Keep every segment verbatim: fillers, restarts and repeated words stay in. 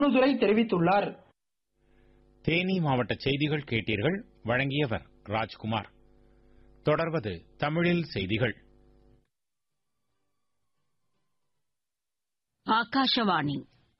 துரை தெரிவித்துள்ளார். தேனி மாவட்ட செய்திகள் கேட்டீர்கள். வழங்கியவர் ராஜ்குமார். தொடர்வது தமிழில் செய்திகள். ஆகாஷவாணி.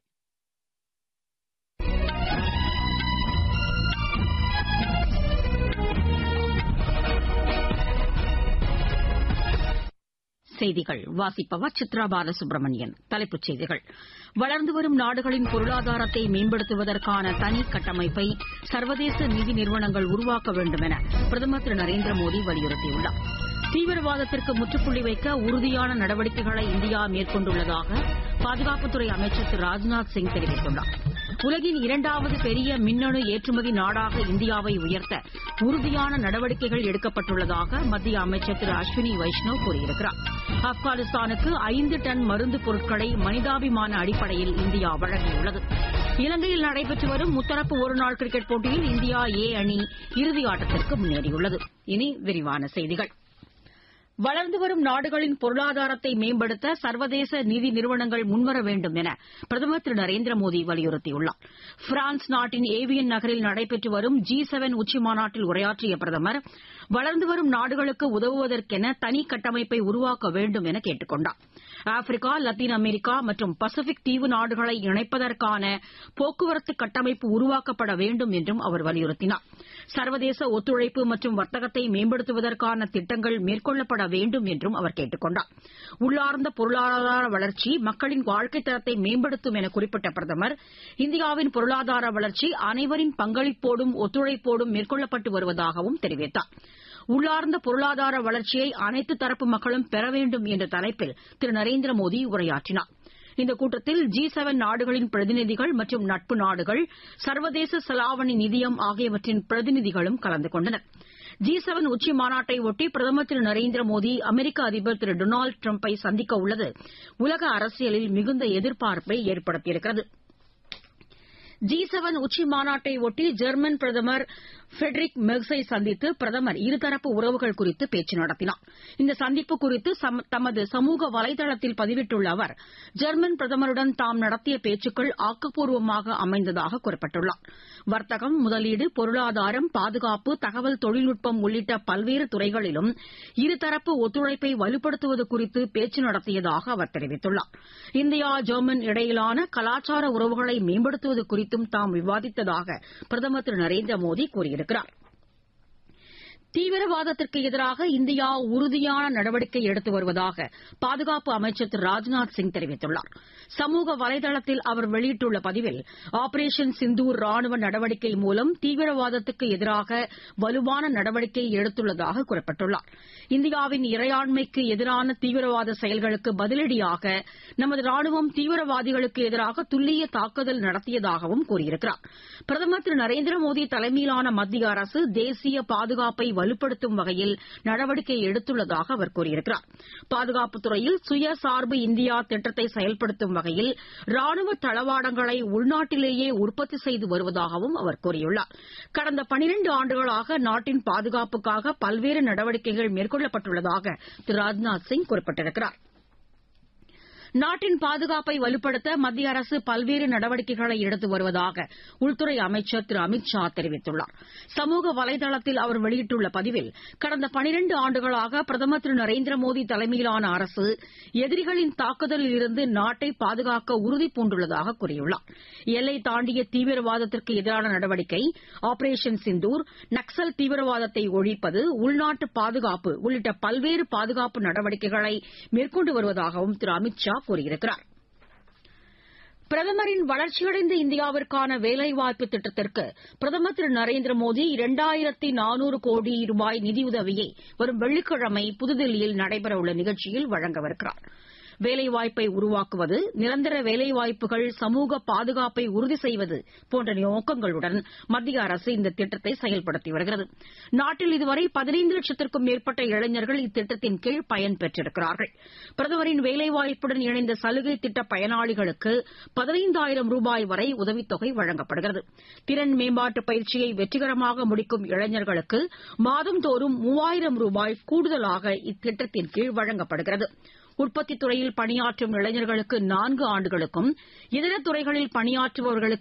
செய்திகள் வாசிப்பவர் சித்ரா பாலசுப்ரமணியன். தலைப்புச் செய்திகள். வளர்ந்து வரும் நாடுகளின் பொருளாதாரத்தை மேம்படுத்துவதற்கான தனி கட்டமைப்பை சர்வதேச நிதி நிறுவனங்கள் உருவாக்க வேண்டும் என பிரதமர் திரு நரேந்திர மோடி வலியுறுத்தியுள்ளார். தீவிரவாதத்திற்கு முற்றுப்புள்ளி வைக்க உறுதியான நடவடிக்கைகளை இந்தியா மேற்கொண்டுள்ளதாக பாதுகாப்புத்துறை அமைச்சர் திரு ராஜ்நாத் சிங் தெரிவித்துள்ளார். உலகின் இரண்டாவது பெரிய மின்னணு ஏற்றுமதி நாடாக இந்தியாவை உயர்த்த உறுதியான நடவடிக்கைகள் எடுக்கப்பட்டுள்ளதாக மத்திய அமைச்சர் திரு அஸ்வினி வைஷ்ணவ் கூறியிருக்கிறார். ஆப்கானிஸ்தானுக்கு ஐந்து டன் மருந்து பொருட்களை மனிதாபிமான அடிப்படையில் இந்தியா வழங்கியுள்ளது. இலங்கையில் நடைபெற்று வரும் முத்தரப்பு ஒருநாள் கிரிக்கெட் போட்டியில் இந்தியா ஏ அணி இறுதி ஆட்டத்திற்கு முன்னேறியுள்ளது. இனி விரிவான செய்திகள். வளர்ந்து வரும் நாடுகளின் பொருளாதாரத்தை மேம்படுத்த சர்வதேச நிதி நிறுவனங்கள் முன்வர வேண்டும் என பிரதமர் திரு நரேந்திர மோடி வலியுறுத்தியுள்ளார். பிரான்ஸ் நாட்டின் ஏவியன் நகரில் நடைபெற்று வரும் ஜி செவன் உச்சிமாநாட்டில் உரையாற்றிய பிரதமர் வளர்ந்து வரும் நாடுகளுக்கு உதவுவதற்கென தனி கட்டமைப்பை உருவாக்க வேண்டும் என கேட்டுக் கொண்டார். ஆப்பிரிக்கா, லத்தீன் அமெரிக்கா மற்றும் பசிபிக் தீவு நாடுகளை இணைப்பதற்கான போக்குவரத்து கட்டமைப்பு உருவாக்கப்பட வேண்டும் என்றும் அவர் வலியுறுத்தினார். சர்வதேச ஒத்துழைப்பு மற்றும் வர்த்தகத்தை மேம்படுத்துவதற்கான திட்டங்கள் மேற்கொள்ளப்பட வேண்டும் என்றும் அவர் கேட்டுக் கொண்டார். உள்ளார்ந்த பொருளாதார வளர்ச்சி மக்களின் வாழ்க்கைத் தரத்தை மேம்படுத்தும் என குறிப்பிட்ட பிரதமர் இந்தியாவின் பொருளாதார வளர்ச்சி அனைவரின் பங்களிப்போடும் ஒத்துழைப்போடும் மேற்கொள்ளப்பட்டு வருவதாகவும் தெரிவித்தார். உள்ளார்ந்த பொருளாதார வளர்ச்சியை அனைத்து தரப்பு மக்களும் பெற வேண்டும் என்ற தலைப்பில் திரு நரேந்திர மோடி உரையாற்றினார். இந்த கூட்டத்தில் ஜி செவன் நாடுகளின் பிரதிநிதிகள் மற்றும் நட்பு நாடுகள், சர்வதேச செலாவணி நிதியம் ஆகியவற்றின் பிரதிநிதிகளும் கலந்து கொண்டனர். ஜி செவன் உச்சி மாநாட்டை ஒட்டி பிரதமர் திரு நரேந்திர மோடி அமெரிக்க அதிபர் திரு டொனால்டு டிரம்பை சந்திக்க உள்ளது உலக அரசியலில் மிகுந்த எதிர்பார்ப்பை ஏற்படுத்தியிருக்கிறது. ஜி செவன் உச்சி மாநாட்டை ஒட்டி ஜெர்மன் பிரதமர் ஃபிரெட்ரிக் மெர்ஸை சந்தித்து பிரதமர் இருதரப்பு உறவுகள் குறித்து பேச்சு நடத்தினார். இந்த சந்திப்பு குறித்து தமது சமூக வலைதளத்தில் பதிவிட்டுள்ள அவர் ஜெர்மன் பிரதமருடன் தாம் நடத்திய பேச்சுக்கள் ஆக்கப்பூர்வமாக அமைந்ததாக குறிப்பிட்டுள்ளார். வர்த்தகம், முதலீடு, பொருளாதாரம், பாதுகாப்பு, தகவல் தொழில்நுட்பம் உள்ளிட்ட பல்வேறு துறைகளிலும் இருதரப்பு ஒத்துழைப்பை வலுப்படுத்துவது குறித்து பேச்சு நடத்தியதாக அவர் தெரிவித்துள்ளார். இந்தியா, ஜெர்மன் இடையிலான கலாச்சார உறவுகளை மேம்படுத்துவது குறித்தும் தாம் விவாதித்ததாக பிரதமர் திரு நரேந்திர மோடி கூறியிருக்கிறார். தீவிரவாதத்திற்கு எதிராக இந்தியா உறுதியான நடவடிக்கை எடுத்து வருவதாக பாதுகாப்பு அமைச்சர் திரு ராஜ்நாத் சிங் தெரிவித்துள்ளார். சமூக வலைதளத்தில் அவர் வெளியிட்டுள்ள பதிவில் ஆபரேஷன் சிந்தூர் ராணுவ நடவடிக்கை மூலம் தீவிரவாதத்துக்கு எதிராக வலுவான நடவடிக்கை எடுத்துள்ளதாக குறிப்பிட்டுள்ளார். இந்தியாவின் இறையாண்மைக்கு எதிரான தீவிரவாத செயல்களுக்கு பதிலடியாக நமது ராணுவம் தீவிரவாதிகளுக்கு எதிராக துல்லிய தாக்குதல் நடத்தியதாகவும் கூறியிருக்கிறார். பிரதமர் திரு நரேந்திர மோடி தலைமையிலான மத்திய அரசு தேசிய பாதுகாப்பை வலுப்படுத்தும் வகையில் நடவடிக்கை எடுத்துள்ளதாக அவர் கூறியிருக்கிறார். பாதுகாப்புத் துறையில் சுயசார்பு இந்தியா திட்டத்தை செயல்படுத்தும் வகையில் ராணுவ தளவாடங்களை உள்நாட்டிலேயே உற்பத்தி செய்து வருவதாகவும் அவர் கூறியுள்ளார். கடந்த பனிரண்டு ஆண்டுகளாக நாட்டின் பாதுகாப்புக்காக பல்வேறு நடவடிக்கைகள் மேற்கொள்ளப்பட்டுள்ளதாக திரு ராஜ்நாத் சிங் குறிப்பிட்டிருக்கிறார். நாட்டின் பாதுகாப்பை வலுப்படுத்த மத்திய அரசு பல்வேறு நடவடிக்கைகளை எடுத்து வருவதாக உள்துறை அமைச்சர் திரு அமித் ஷா தெரிவித்துள்ளார். சமூக வலைதளத்தில் அவர் வெளியிட்டுள்ள பதிவில் கடந்த பனிரண்டு ஆண்டுகளாக பிரதமர் திரு நரேந்திர மோடி தலைமையிலான அரசு எதிரிகளின் தாக்குதலில் இருந்து நாட்டை பாதுகாக்க உறுதிபூண்டுள்ளதாக கூறியுள்ளார். எல்லை தாண்டிய தீவிரவாதத்திற்கு எதிரான நடவடிக்கை, ஆபரேஷன் சிந்தூர், நக்சல் தீவிரவாதத்தை ஒழிப்பது, உள்நாட்டு பாதுகாப்பு உள்ளிட்ட பல்வேறு பாதுகாப்பு நடவடிக்கைகளை மேற்கொண்டு வருவதாகவும் திரு அமித் ஷா கூறியிருக்கிறார். பிரதமரின் வளர்ச்சியடைந்த இந்தியாவிற்கான வேலைவாய்ப்பு திட்டத்திற்கு பிரதமர் திரு நரேந்திர மோடி இரண்டாயிரத்து நானூறு கோடி ரூபாய் நிதியுதவியை வரும் வெள்ளிக்கிழமை புதுதில்லியில் நடைபெறவுள்ள நிகழ்ச்சியில் வழங்கவிருக்கிறார். வேலைவாய்ப்பை உருவாக்குவது, நிரந்தர வேலைவாய்ப்புகள், சமூக பாதுகாப்பை உறுதி செய்வது போன்ற நோக்கங்களுடன் மத்திய அரசு இந்த திட்டத்தை செயல்படுத்தி வருகிறது. நாட்டில் இதுவரை பதினைந்து லட்சத்திற்கும் மேற்பட்ட இளைஞர்கள் இத்திட்டத்தின் கீழ் பயன்பெற்றிருக்கிறார்கள். பிரதமரின் வேலைவாய்ப்புடன் இணைந்த சலுகை திட்ட பயனாளிகளுக்கு பதினைந்தாயிரம் ரூபாய் வரை உதவித்தொகை வழங்கப்படுகிறது. திறன் மேம்பாட்டு பயிற்சியை வெற்றிகரமாக முடிக்கும் இளைஞர்களுக்கு மாதந்தோறும் மூவாயிரம் ரூபாய் கூடுதலாக இத்திட்டத்தின் கீழ் வழங்கப்படுகிறது. உற்பத்தித் துறையில் பணியாற்றும் இளைஞர்களுக்கு நான்கு ஆண்டுகளுக்கும் இதர துறைகளில் பணியாற்றுபவர்களுக்கு